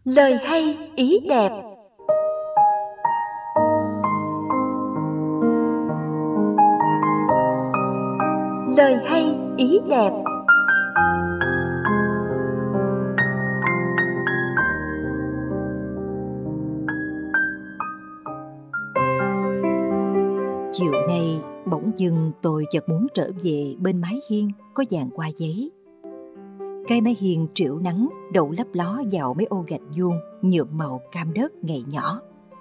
Lời hay ý đẹp. Lời hay ý đẹp. Chiều nay bỗng dưng tôi chợt muốn trở về bên mái hiên có dàn hoa giấy. Cái mái hiên trĩu nắng đậu lấp ló vào mấy ô gạch vuông nhuộm màu cam đất ngày nhỏ.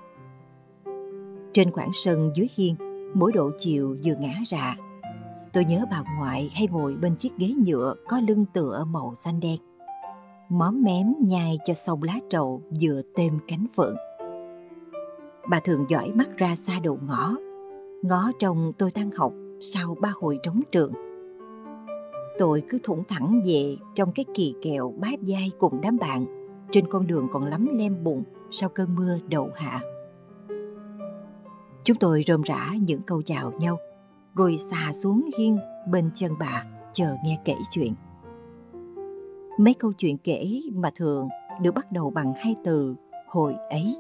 Trên khoảng sân dưới hiên, mỗi độ chiều vừa ngã rạ, tôi nhớ bà ngoại hay ngồi bên chiếc ghế nhựa có lưng tựa màu xanh đen, móm mém nhai cho xong lá trầu vừa têm cánh phượng. Bà thường dõi mắt ra xa đầu ngó trông tôi tan học sau 3 hồi trống trường. Tôi cứ thủng thẳng về trong cái kỳ kèo bám vai cùng đám bạn trên con đường còn lắm lem bùn sau cơn mưa đậu hạ. Chúng tôi rôm rả những câu chào nhau, rồi xà xuống hiên bên chân bà chờ nghe kể chuyện. Mấy câu chuyện kể mà thường được bắt đầu bằng 2 từ hồi ấy.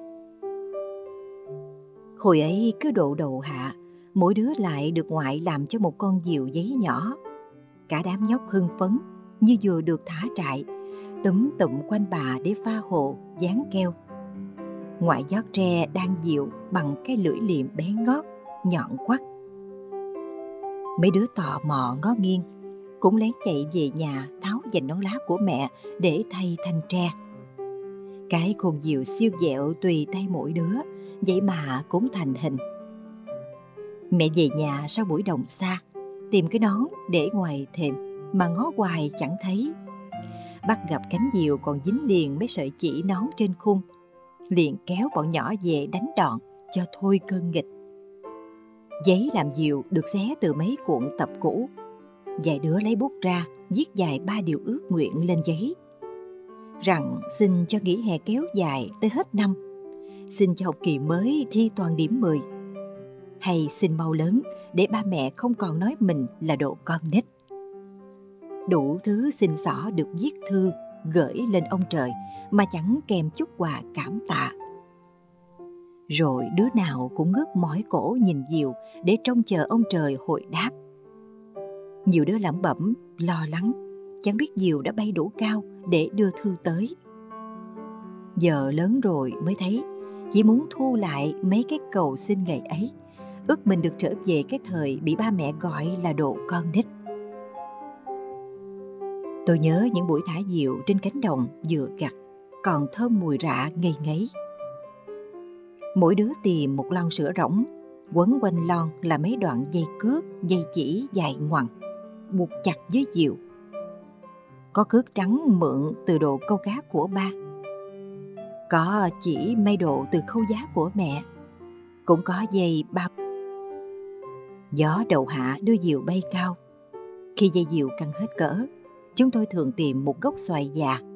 Hồi ấy cứ độ đầu hạ, mỗi đứa lại được ngoại làm cho một con diều giấy nhỏ. Cả đám nhóc hưng phấn như vừa được thả trại, túm tụm quanh bà để pha hồ, dán keo. Ngoại giót tre đan diều bằng cái lưỡi liềm bé ngót, nhọn quắt. Mấy đứa tò mò ngó nghiêng, cũng lén chạy về nhà tháo dành nón lá của mẹ để thay thanh tre. Cái con diều siêu dẹo tùy tay mỗi đứa, vậy mà cũng thành hình. Mẹ về nhà sau buổi đồng xa, tìm cái nón để ngoài thềm mà ngó hoài chẳng thấy. Bắt gặp cánh diều còn dính liền mấy sợi chỉ nón trên khung, liền kéo bọn nhỏ về đánh đòn cho thôi cơn nghịch. Giấy làm diều được xé từ mấy cuộn tập cũ. Vài đứa lấy bút ra viết dài 3 điều ước nguyện lên giấy, rằng xin cho nghỉ hè kéo dài tới hết năm, xin cho học kỳ mới thi toàn điểm 10, hay xin mau lớn để ba mẹ không còn nói mình là đồ con nít. Đủ thứ xin xỏ được viết thư gửi lên ông trời mà chẳng kèm chút quà cảm tạ. Rồi đứa nào cũng ngước mỏi cổ nhìn diều để trông chờ ông trời hồi đáp. Nhiều đứa lẩm bẩm lo lắng, chẳng biết diều đã bay đủ cao để đưa thư tới. Giờ lớn rồi mới thấy chỉ muốn thu lại mấy cái cầu xin ngày ấy, ước mình được trở về cái thời bị ba mẹ gọi là đồ con nít. Tôi nhớ những buổi thả diều trên cánh đồng vừa gặt, còn thơm mùi rạ ngây ngấy. Mỗi đứa tìm một lon sữa rỗng, quấn quanh lon là mấy đoạn dây cước, dây chỉ dài ngoằng, buộc chặt với diều. Có cước trắng mượn từ đồ câu cá của ba, có chỉ may đồ từ khâu giá của mẹ, cũng có dây bao. Gió đầu hạ đưa diều bay cao. Khi dây diều căng hết cỡ, chúng tôi thường tìm một gốc xoài già